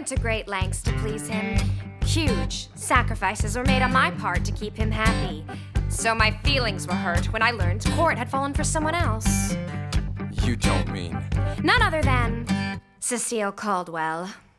went to great lengths to please him. Huge sacrifices were made on my part to keep him happy. So my feelings were hurt when I learned Court had fallen for someone else. You don't mean... None other than Cecile Caldwell.